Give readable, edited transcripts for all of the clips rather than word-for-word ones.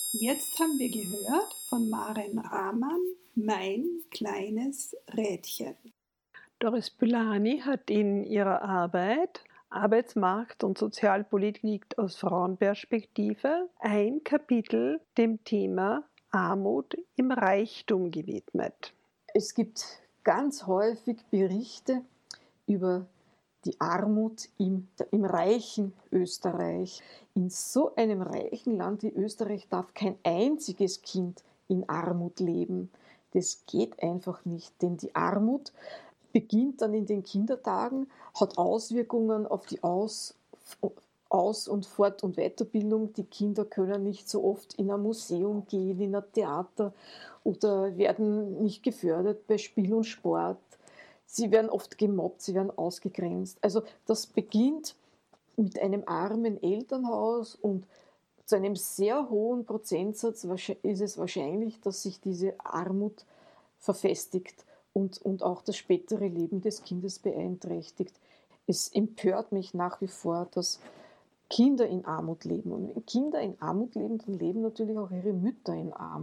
Jetzt haben wir gehört von Maren Rahmann, Mein kleines Rädchen. Doris Bülani hat in ihrer Arbeit Arbeitsmarkt und Sozialpolitik aus Frauenperspektive ein Kapitel dem Thema Armut im Reichtum gewidmet. Es gibt ganz häufig Berichte über die Armut im reichen Österreich. In so einem reichen Land wie Österreich darf kein einziges Kind in Armut leben. Das geht einfach nicht, denn die Armut beginnt dann in den Kindertagen, hat Auswirkungen auf die Aus- und Fort- und Weiterbildung. Die Kinder können nicht so oft in ein Museum gehen, in ein Theater oder werden nicht gefördert bei Spiel und Sport. Sie werden oft gemobbt, sie werden ausgegrenzt. Also das beginnt mit einem armen Elternhaus und zu einem sehr hohen Prozentsatz ist es wahrscheinlich, dass sich diese Armut verfestigt und auch das spätere Leben des Kindes beeinträchtigt. Es empört mich nach wie vor, dass Kinder in Armut leben. Und wenn Kinder in Armut leben, dann leben natürlich auch ihre Mütter in Armut.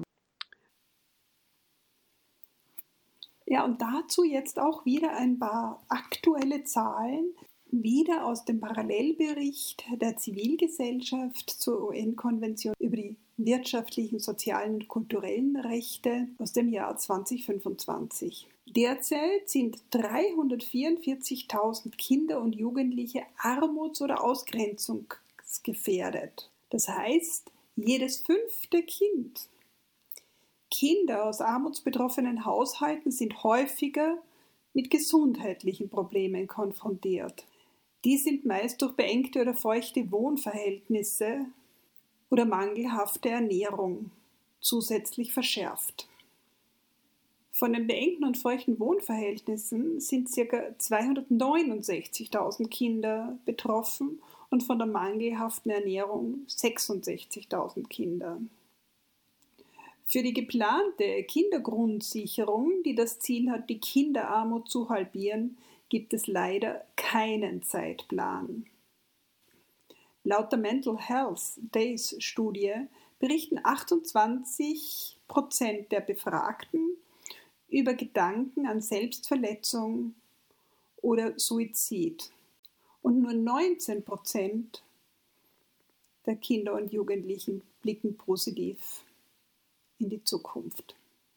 Ja, und dazu jetzt auch wieder ein paar aktuelle Zahlen, wieder aus dem Parallelbericht der Zivilgesellschaft zur UN-Konvention über die wirtschaftlichen, sozialen und kulturellen Rechte aus dem Jahr 2025. Derzeit sind 344.000 Kinder und Jugendliche armuts- oder ausgrenzungsgefährdet. Das heißt, jedes 5. Kind. Kinder aus armutsbetroffenen Haushalten sind häufiger mit gesundheitlichen Problemen konfrontiert. Die sind meist durch beengte oder feuchte Wohnverhältnisse oder mangelhafte Ernährung zusätzlich verschärft. Von den beengten und feuchten Wohnverhältnissen sind ca. 269.000 Kinder betroffen und von der mangelhaften Ernährung 66.000 Kinder. Für die geplante Kindergrundsicherung, die das Ziel hat, die Kinderarmut zu halbieren, gibt es leider keinen Zeitplan. Laut der Mental Health Days Studie berichten 28% der Befragten über Gedanken an Selbstverletzung oder Suizid und nur 19% der Kinder und Jugendlichen blicken positiv in die Zukunft.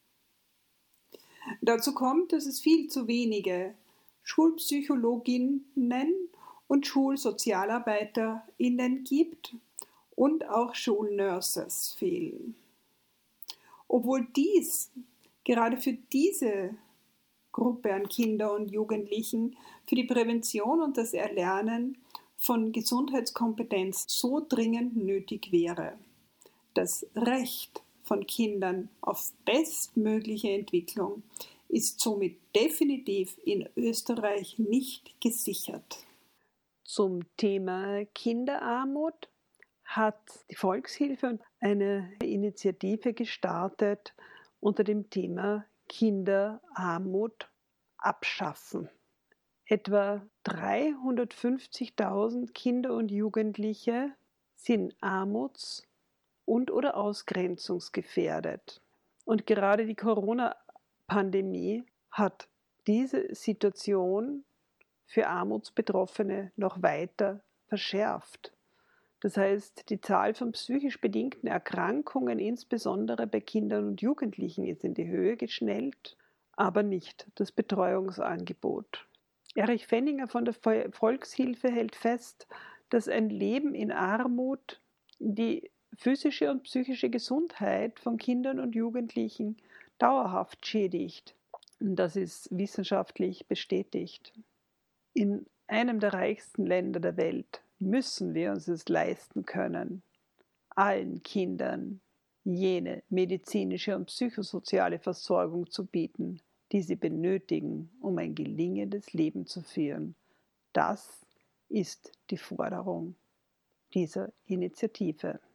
Dazu kommt, dass es viel zu wenige Schulpsychologinnen und SchulsozialarbeiterInnen gibt und auch Schulnurses fehlen. Obwohl dies gerade für diese Gruppe an Kindern und Jugendlichen für die Prävention und das Erlernen von Gesundheitskompetenz so dringend nötig wäre. Das Recht von Kindern auf bestmögliche Entwicklung ist somit definitiv in Österreich nicht gesichert. Zum Thema Kinderarmut hat die Volkshilfe eine Initiative gestartet unter dem Thema Kinderarmut abschaffen. Etwa 350.000 Kinder und Jugendliche sind armuts- und/oder ausgrenzungsgefährdet. Und gerade die Corona-Pandemie hat diese Situation für Armutsbetroffene noch weiter verschärft. Das heißt, die Zahl von psychisch bedingten Erkrankungen, insbesondere bei Kindern und Jugendlichen, ist in die Höhe geschnellt, aber nicht das Betreuungsangebot. Erich Fenninger von der Volkshilfe hält fest, dass ein Leben in Armut die physische und psychische Gesundheit von Kindern und Jugendlichen dauerhaft schädigt. Und das ist wissenschaftlich bestätigt. In einem der reichsten Länder der Welt müssen wir uns es leisten können, allen Kindern jene medizinische und psychosoziale Versorgung zu bieten, die sie benötigen, um ein gelingendes Leben zu führen. Das ist die Forderung dieser Initiative.